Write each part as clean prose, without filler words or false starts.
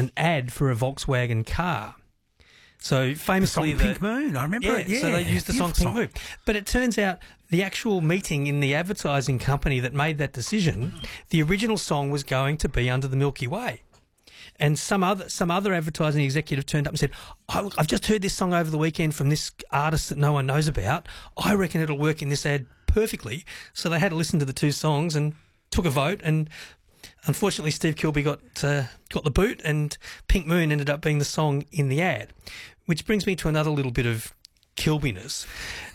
an ad for a Volkswagen car. So famously, the song Pink Moon, I remember it. Yeah, so they used the song Pink Moon. But it turns out the actual meeting in the advertising company that made that decision, the original song was going to be Under the Milky Way. And some other advertising executive turned up and said, I've just heard this song over the weekend from this artist that no one knows about. I reckon it'll work in this ad perfectly. So they had to listen to the two songs and took a vote, and unfortunately, Steve Kilbey got the boot, and Pink Moon ended up being the song in the ad, which brings me to another little bit of Kilbiness,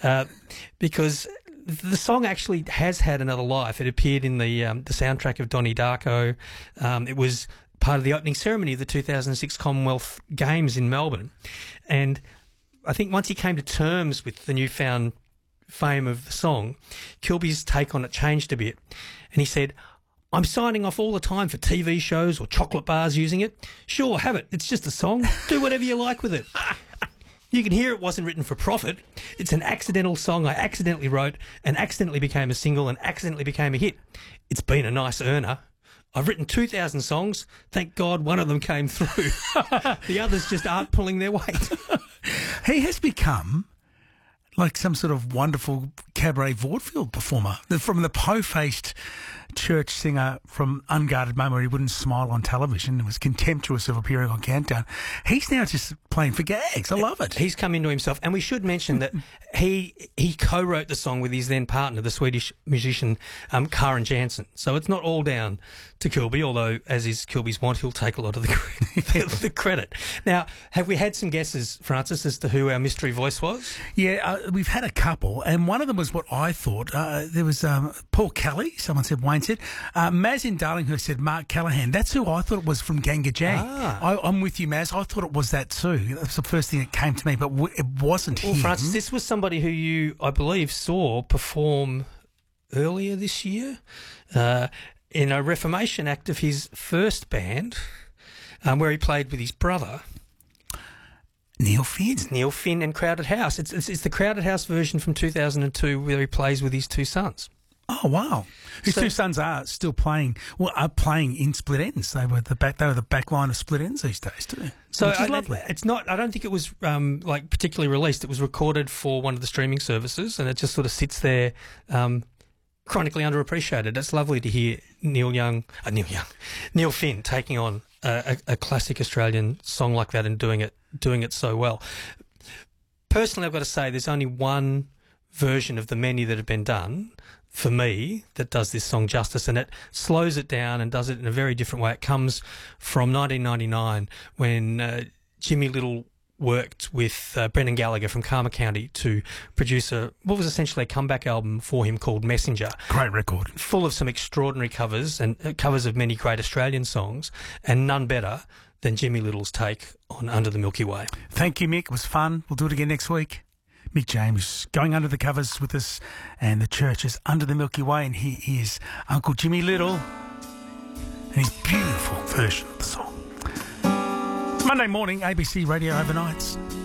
because the song actually has had another life. It appeared in the soundtrack of Donnie Darko. It was part of the opening ceremony of the 2006 Commonwealth Games in Melbourne, and I think once he came to terms with the newfound fame of the song, Kilbey's take on it changed a bit, and he said, I'm signing off all the time for TV shows or chocolate bars using it. Sure, have it. It's just a song. Do whatever you like with it. You can hear it wasn't written for profit. It's an accidental song I accidentally wrote and accidentally became a single and accidentally became a hit. It's been a nice earner. I've written 2,000 songs. Thank God one of them came through. The others just aren't pulling their weight. He has become like some sort of wonderful cabaret vaudeville performer. From the po-faced church singer from Unguarded Moment where he wouldn't smile on television and was contemptuous of appearing on Countdown, he's now just playing for gags. I love it. He's come into himself. And we should mention that he co-wrote the song with his then partner, the Swedish musician Karen Jansen. So it's not all down to Kilbey, although, as is Kilbey's wont, he'll take a lot of the credit. Now, have we had some guesses, Francis, as to who our mystery voice was? Yeah, we've had a couple, and one of them was what I thought. There was Paul Kelly, someone said Wayne said. Maz in Darlinghurst said Mark Callahan. That's who I thought it was from Ganga Jang. I'm with you, Maz. I thought it was that too. That's the first thing that came to me, but it wasn't him. Well, Francis, this was somebody who you, I believe, saw perform earlier this year in a Reformation act of his first band, where he played with his brother. Neil Finn. It's Neil Finn and Crowded House. It's the Crowded House version from 2002 where he plays with his two sons. Oh, wow. His two sons are still playing, are playing in Split Ends. They were the back line of Split Ends these days too. So which is lovely. It's not, I don't think it was particularly released. It was recorded for one of the streaming services, and it just sort of sits there chronically underappreciated. It's lovely to hear Neil Finn taking on a classic Australian song like that and doing it so well. Personally, I've got to say there's only one version of the many that have been done for me that does this song justice, and it slows it down and does it in a very different way. It comes from 1999 when Jimmy Little worked with Brendan Gallagher from Karma County to produce what was essentially a comeback album for him called Messenger. Great record. Full of some extraordinary covers and covers of many great Australian songs, and none better than Jimmy Little's take on Under the Milky Way. Thank you, Mick. It was fun. We'll do it again next week. Mick James going under the covers with us, and the church is Under the Milky Way, and he is Uncle Jimmy Little and his beautiful version of the song. Monday morning, ABC Radio Overnights.